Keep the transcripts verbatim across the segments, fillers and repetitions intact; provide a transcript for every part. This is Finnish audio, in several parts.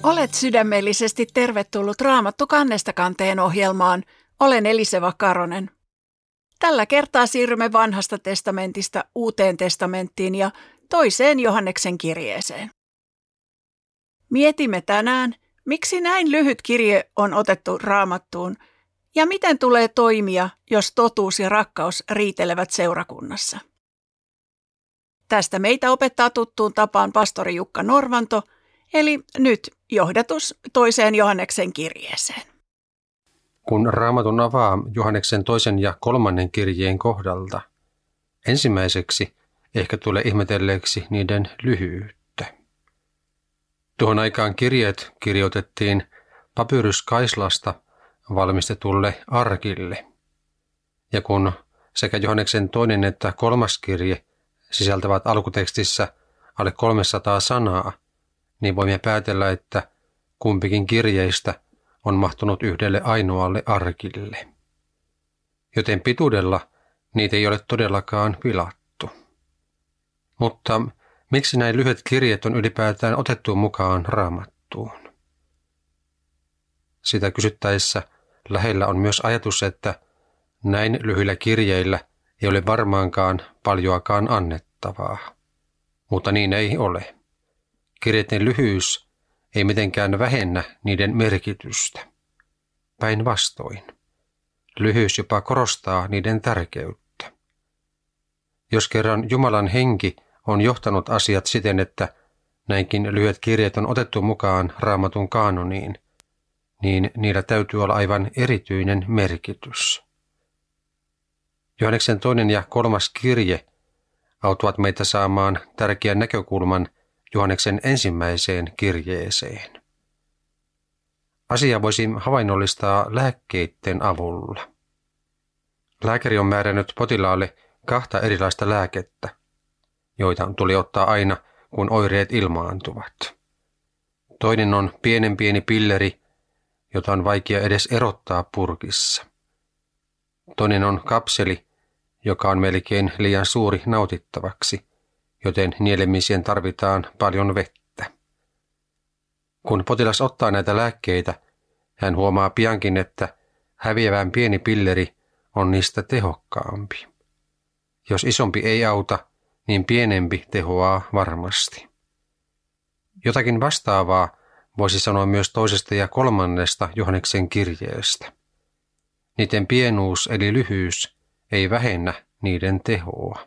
Olet sydämellisesti tervetullut Raamattu kannesta kanteen ohjelmaan. Olen Eliseva Karonen. Tällä kertaa siirrymme Vanhasta testamentista Uuteen testamenttiin ja toiseen Johanneksen kirjeeseen. Mietimme tänään, miksi näin lyhyt kirje on otettu Raamattuun ja miten tulee toimia, jos totuus ja rakkaus riitelevät seurakunnassa. Tästä meitä opettaa tuttuun tapaan pastori Jukka Norvanto, eli nyt johdatus toiseen Johanneksen kirjeeseen. Kun Raamatun avaa Johanneksen toisen ja kolmannen kirjeen kohdalta, ensimmäiseksi ehkä tulee ihmetelleeksi niiden lyhyyttä. Tuohon aikaan kirjeet kirjoitettiin papyruskaislasta valmistetulle arkille. Ja kun sekä Johanneksen toinen että kolmas kirje sisältävät alkutekstissä alle kolmesataa sanaa, niin voimme päätellä, että kumpikin kirjeistä on mahtunut yhdelle ainoalle arkille. Joten pituudella niitä ei ole todellakaan pilattu. Mutta miksi näin lyhyet kirjeet on ylipäätään otettu mukaan Raamattuun? Sitä kysyttäessä lähellä on myös ajatus, että näin lyhyillä kirjeillä ei ole varmaankaan paljoakaan annettavaa. Mutta niin ei ole. Kirjeiden lyhyys ei mitenkään vähennä niiden merkitystä. Päinvastoin. Lyhyys jopa korostaa niiden tärkeyttä. Jos kerran Jumalan henki on johtanut asiat siten, että näinkin lyhyet kirjeet on otettu mukaan Raamatun kaanoniin, niin niillä täytyy olla aivan erityinen merkitys. Johanneksen toinen ja kolmas kirje auttavat meitä saamaan tärkeän näkökulman Johanneksen ensimmäiseen kirjeeseen. Asia voisi havainnollistaa lääkkeiden avulla. Lääkäri on määrännyt potilaalle kahta erilaista lääkettä, joita tuli ottaa aina, kun oireet ilmaantuvat. Toinen on pienen pieni pilleri, jota on vaikea edes erottaa purkissa. Toinen on kapseli, joka on melkein liian suuri nautittavaksi, joten nielemiseen tarvitaan paljon vettä. Kun potilas ottaa näitä lääkkeitä, hän huomaa piankin, että häviävän pieni pilleri on niistä tehokkaampi. Jos isompi ei auta, niin pienempi tehoaa varmasti. Jotakin vastaavaa voisi sanoa myös toisesta ja kolmannesta Johanneksen kirjeestä. Niiden pienuus eli lyhyys ei vähennä niiden tehoa.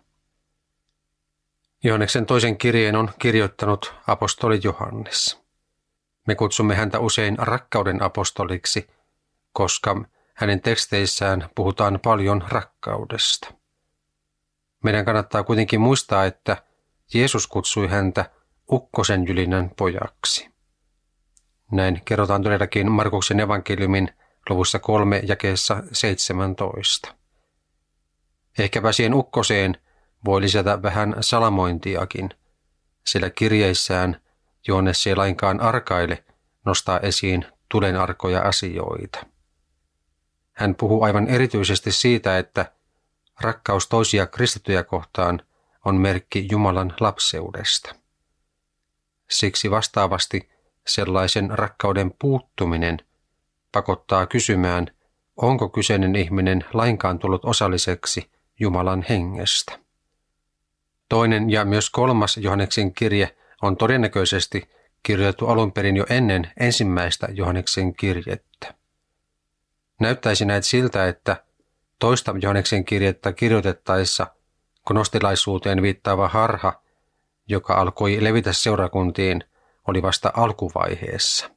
Johanneksen toisen kirjeen on kirjoittanut apostoli Johannes. Me kutsumme häntä usein rakkauden apostoliksi, koska hänen teksteissään puhutaan paljon rakkaudesta. Meidän kannattaa kuitenkin muistaa, että Jeesus kutsui häntä ukkosen jylinän pojaksi. Näin kerrotaan todellakin Markuksen evankeliumin luvussa kolme jakeessa seitsemäntoista. Ehkäpä siihen ukkoseen voi lisätä vähän salamointiakin, sillä kirjeissään Johannes ei lainkaan arkaile nostaa esiin tulenarkoja asioita. Hän puhuu aivan erityisesti siitä, että rakkaus toisia kristittyjä kohtaan on merkki Jumalan lapseudesta. Siksi vastaavasti sellaisen rakkauden puuttuminen pakottaa kysymään, onko kyseinen ihminen lainkaan tullut osalliseksi Jumalan hengestä. Toinen ja myös kolmas Johanneksen kirje on todennäköisesti kirjoitettu alun perin jo ennen ensimmäistä Johanneksen kirjettä. Näyttäisi näet siltä, että toista Johanneksen kirjettä kirjoitettaessa gnostilaisuuteen viittaava harha, joka alkoi levitä seurakuntiin, oli vasta alkuvaiheessa.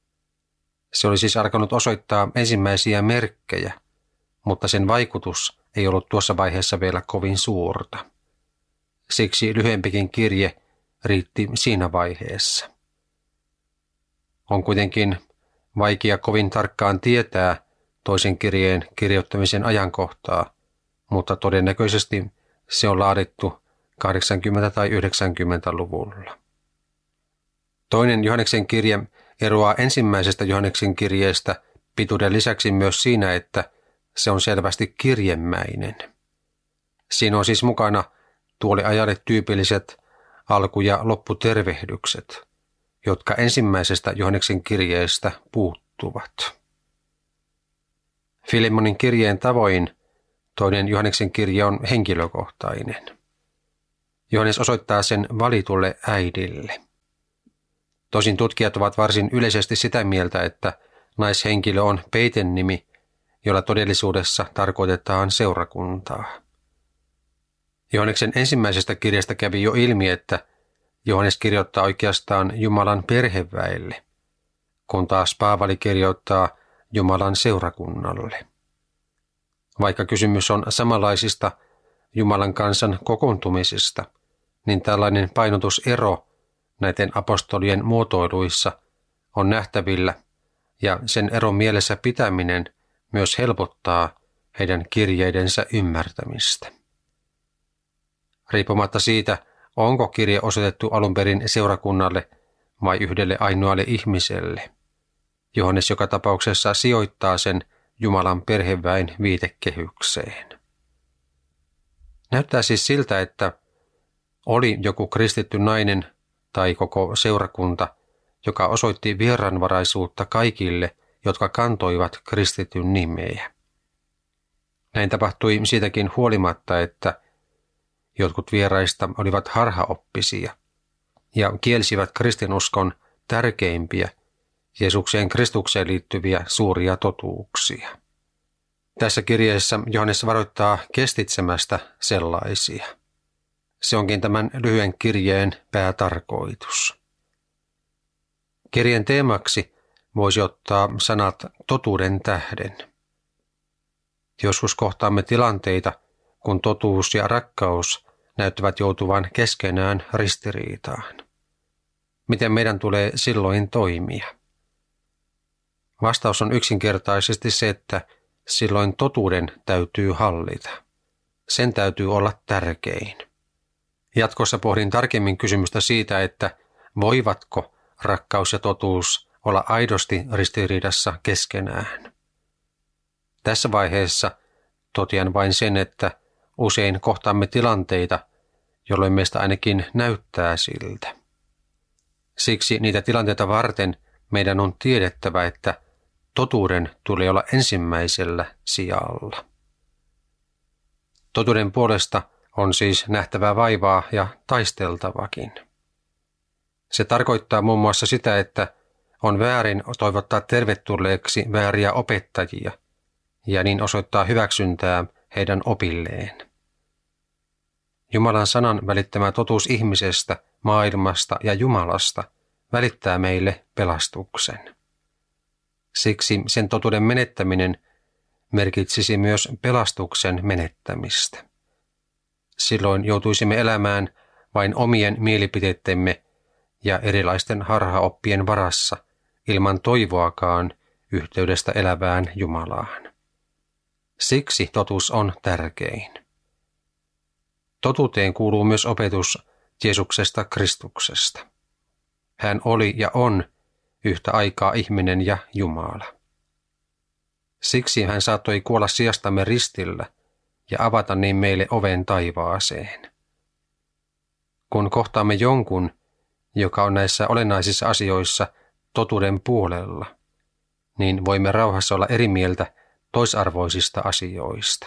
Se oli siis alkanut osoittaa ensimmäisiä merkkejä, mutta sen vaikutus ei ollut tuossa vaiheessa vielä kovin suurta. Siksi lyhyempikin kirje riitti siinä vaiheessa. On kuitenkin vaikea kovin tarkkaan tietää toisen kirjeen kirjoittamisen ajankohtaa, mutta todennäköisesti se on laadittu kahdeksankymmentä- tai yhdeksänkymmentäluvulla. Toinen Johanneksen kirje eroaa ensimmäisestä Johanneksen kirjeestä pituuden lisäksi myös siinä, että se on selvästi kirjemäinen. Siinä on siis mukana tuolle ajalle tyypilliset alku- ja lopputervehdykset, jotka ensimmäisestä Johanneksen kirjeestä puuttuvat. Filemonin kirjeen tavoin toinen Johanneksen kirje on henkilökohtainen. Johannes osoittaa sen valitulle äidille. Tosin tutkijat ovat varsin yleisesti sitä mieltä, että naishenkilö on peitennimi, jolla todellisuudessa tarkoitetaan seurakuntaa. Johanneksen ensimmäisestä kirjasta kävi jo ilmi, että Johannes kirjoittaa oikeastaan Jumalan perheväelle, kun taas Paavali kirjoittaa Jumalan seurakunnalle. Vaikka kysymys on samanlaisista Jumalan kansan kokoontumisista, niin tällainen painotusero näiden apostolien muotoiluissa on nähtävillä, ja sen eron mielessä pitäminen myös helpottaa heidän kirjeidensä ymmärtämistä. Riippumatta siitä, onko kirje osoitettu alun perin seurakunnalle vai yhdelle ainoalle ihmiselle, Johannes joka tapauksessa sijoittaa sen Jumalan perheväen viitekehykseen. Näyttää siis siltä, että oli joku kristitty nainen tai koko seurakunta, joka osoitti vieraanvaraisuutta kaikille, jotka kantoivat kristityn nimeä. Näin tapahtui siitäkin huolimatta, että jotkut vieraista olivat harhaoppisia ja kielsivät kristinuskon tärkeimpiä Jeesukseen Kristukseen liittyviä suuria totuuksia. Tässä kirjeessä Johannes varoittaa kestitsemästä sellaisia. Se onkin tämän lyhyen kirjeen päätarkoitus. Kirjeen teemaksi voisi ottaa sanat totuuden tähden. Joskus kohtaamme tilanteita, kun totuus ja rakkaus näyttävät joutuvan keskenään ristiriitaan. Miten meidän tulee silloin toimia? Vastaus on yksinkertaisesti se, että silloin totuuden täytyy hallita. Sen täytyy olla tärkein. Jatkossa pohdin tarkemmin kysymystä siitä, että voivatko rakkaus ja totuus olla aidosti ristiriidassa keskenään. Tässä vaiheessa totean vain sen, että usein kohtaamme tilanteita, jolloin meistä ainakin näyttää siltä. Siksi niitä tilanteita varten meidän on tiedettävä, että totuuden tulee olla ensimmäisellä sijalla. Totuuden puolesta on siis nähtävä vaivaa ja taisteltavakin. Se tarkoittaa muun muassa sitä, että on väärin toivottaa tervetulleeksi vääriä opettajia ja niin osoittaa hyväksyntää heidän opilleen. Jumalan sanan välittämä totuus ihmisestä, maailmasta ja Jumalasta välittää meille pelastuksen. Siksi sen totuuden menettäminen merkitsisi myös pelastuksen menettämistä. Silloin joutuisimme elämään vain omien mielipiteittemme ja erilaisten harhaoppien varassa ilman toivoakaan yhteydestä elävään Jumalaan. Siksi totuus on tärkein. Totuuteen kuuluu myös opetus Jeesuksesta Kristuksesta. Hän oli ja on yhtä aikaa ihminen ja Jumala. Siksi hän saattoi kuolla sijastamme ristillä ja avata niin meille oven taivaaseen. Kun kohtaamme jonkun, joka on näissä olennaisissa asioissa totuuden puolella, niin voimme rauhassa olla eri mieltä toisarvoisista asioista.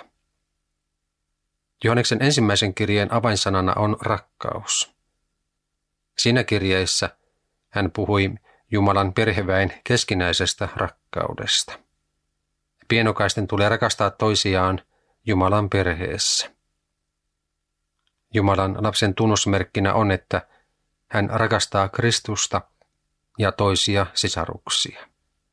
Johanneksen ensimmäisen kirjeen avainsanana on rakkaus. Siinä kirjeessä hän puhui Jumalan perheväen keskinäisestä rakkaudesta. Pienokaisten tulee rakastaa toisiaan Jumalan perheessä. Jumalan lapsen tunnusmerkkinä on, että hän rakastaa Kristusta ja toisia sisaruksia.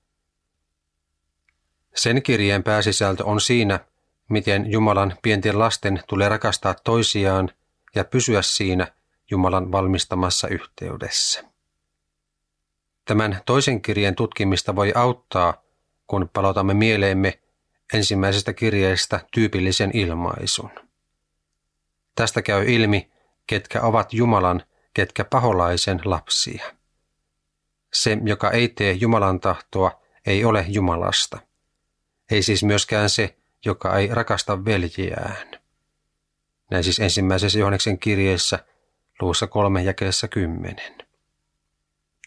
Sen kirjeen pääsisältö on siinä, miten Jumalan pienten lasten tulee rakastaa toisiaan ja pysyä siinä Jumalan valmistamassa yhteydessä. Tämän toisen kirjeen tutkimista voi auttaa, kun palautamme mieleemme ensimmäisestä kirjeestä tyypillisen ilmaisun. Tästä käy ilmi, ketkä ovat Jumalan, ketkä paholaisen lapsia. Se, joka ei tee Jumalan tahtoa, ei ole Jumalasta. Ei siis myöskään se, joka ei rakasta veljiään. Näin siis ensimmäisessä Johanneksen kirjeessä luvussa kolme jakeessa kymmenen.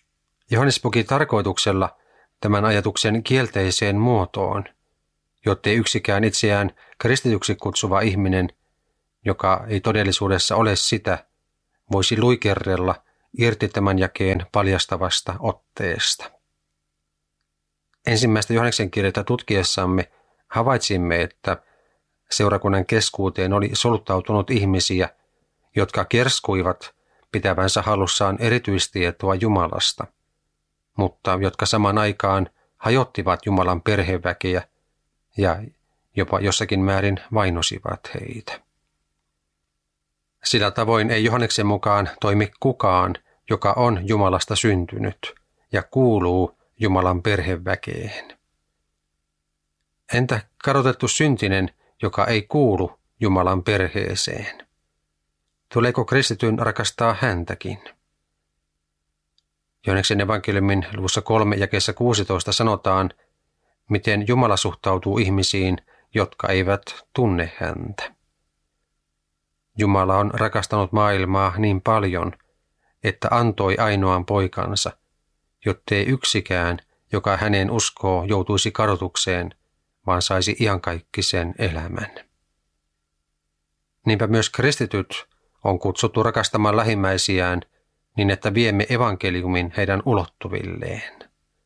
Johannes puki tarkoituksella tämän ajatuksen kielteiseen muotoon, jottei yksikään itseään kristityksi kutsuva ihminen, joka ei todellisuudessa ole sitä, voisi luikerrella irti tämän jakeen paljastavasta otteesta. Ensimmäistä Johanneksen kirjettä tutkiessamme havaitsimme, että seurakunnan keskuuteen oli soluttautunut ihmisiä, jotka kerskuivat pitävänsä hallussaan erityistietoa Jumalasta, mutta jotka samaan aikaan hajottivat Jumalan perheväkeä ja jopa jossakin määrin vainosivat heitä. Sillä tavoin ei Johanneksen mukaan toimi kukaan, joka on Jumalasta syntynyt ja kuuluu Jumalan perheväkeen. Entä kadotettu syntinen, joka ei kuulu Jumalan perheeseen? Tuleeko kristityn rakastaa häntäkin? Johanneksen evankeliumin luvussa kolme jakeessa kuusitoista sanotaan, miten Jumala suhtautuu ihmisiin, jotka eivät tunne häntä. Jumala on rakastanut maailmaa niin paljon, että antoi ainoan poikansa, jottei yksikään, joka häneen uskoo, joutuisi kadotukseen, vaan saisi iankaikkisen elämän. Niinpä myös kristityt on kutsuttu rakastamaan lähimmäisiään niin, että viemme evankeliumin heidän ulottuvilleen.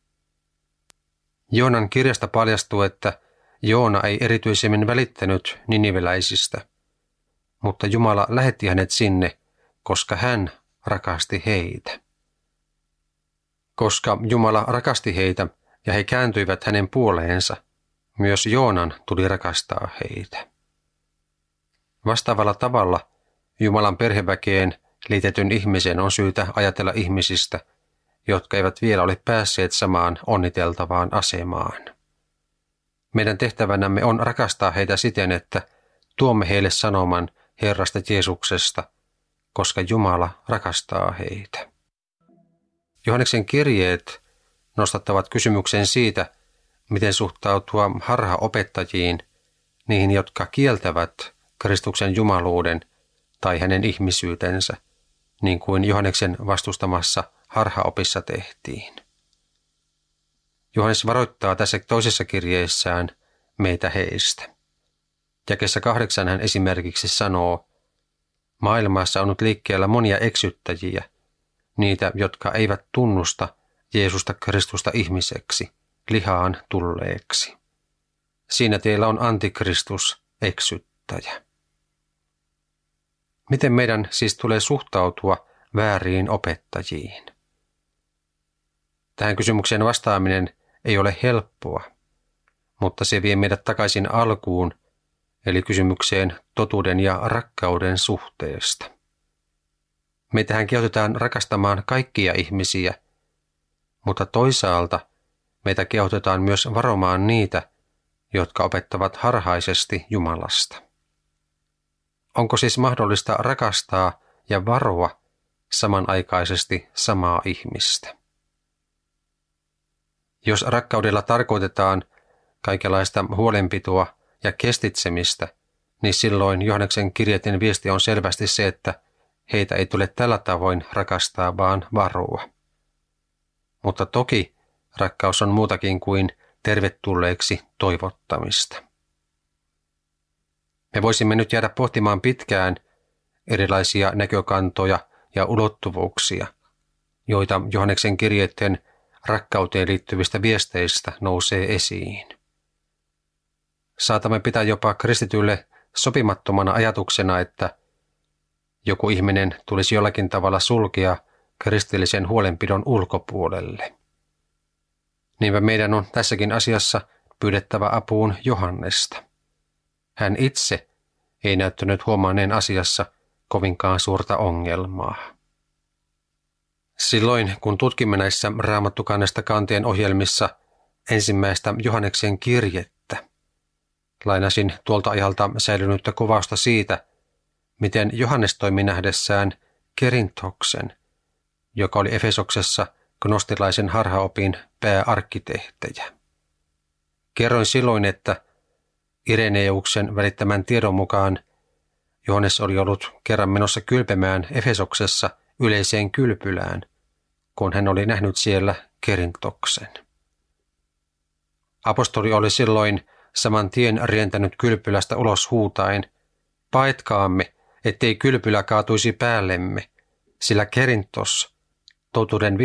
Joonan kirjasta paljastuu, että Joona ei erityisemmin välittänyt niniveläisistä, mutta Jumala lähetti hänet sinne, koska hän rakasti heitä. Koska Jumala rakasti heitä ja he kääntyivät hänen puoleensa, myös Joonan tuli rakastaa heitä. Vastaavalla tavalla Jumalan perheväkeen liitetyn ihmisen on syytä ajatella ihmisistä, jotka eivät vielä ole päässeet samaan onniteltavaan asemaan. Meidän tehtävänämme on rakastaa heitä siten, että tuomme heille sanoman Herrasta Jeesuksesta, koska Jumala rakastaa heitä. Johanneksen kirjeet nostattavat kysymyksen siitä, miten suhtautua harhaopettajiin, niihin, jotka kieltävät Kristuksen jumaluuden tai hänen ihmisyytensä, niin kuin Johanneksen vastustamassa harhaopissa tehtiin. Johannes varoittaa tässä toisessa kirjeessään meitä heistä. Jakeessa kahdeksan hän esimerkiksi sanoo, maailmassa on nyt liikkeellä monia eksyttäjiä, niitä, jotka eivät tunnusta Jeesusta Kristusta ihmiseksi, lihaan tulleeksi. Siinä teillä on antikristus, eksyttäjä. Miten meidän siis tulee suhtautua vääriin opettajiin? Tähän kysymykseen vastaaminen ei ole helppoa, mutta se vie meidät takaisin alkuun, eli kysymykseen totuuden ja rakkauden suhteesta. Meitähän kehotetaan rakastamaan kaikkia ihmisiä, mutta toisaalta meitä kehotetaan myös varomaan niitä, jotka opettavat harhaisesti Jumalasta. Onko siis mahdollista rakastaa ja varoa samanaikaisesti samaa ihmistä? Jos rakkaudella tarkoitetaan kaikenlaista huolenpitoa ja kestitsemistä, niin silloin Johanneksen kirjeiden viesti on selvästi se, että heitä ei tule tällä tavoin rakastaa, vaan varoa. Mutta toki rakkaus on muutakin kuin tervetulleeksi toivottamista. Me voisimme nyt jäädä pohtimaan pitkään erilaisia näkökantoja ja ulottuvuuksia, joita Johanneksen kirjeiden rakkauteen liittyvistä viesteistä nousee esiin. Saatamme pitää jopa kristitylle sopimattomana ajatuksena, että joku ihminen tulisi jollakin tavalla sulkea kristillisen huolenpidon ulkopuolelle. Niinpä meidän on tässäkin asiassa pyydettävä apuun Johannesta. Hän itse ei näyttänyt huomanneen asiassa kovinkaan suurta ongelmaa. Silloin, kun tutkimme näissä Raamattukannesta kanteen ohjelmissa ensimmäistä Johanneksen kirjettä, lainasin tuolta ajalta säilynyttä kuvausta siitä, miten Johannes toimi nähdessään Kerintoksen, joka oli Efesoksessa gnostilaisen harhaopin pääarkkitehtejä. Kerroin silloin, että Ireneuksen välittämän tiedon mukaan Johannes oli ollut kerran menossa kylpemään Efesoksessa yleiseen kylpylään, kun hän oli nähnyt siellä Kerintoksen. Apostoli oli silloin saman tien rientänyt kylpylästä ulos huutaen, paetkaamme, ettei kylpylä kaatuisi päällemme, sillä Kerintos, totuuden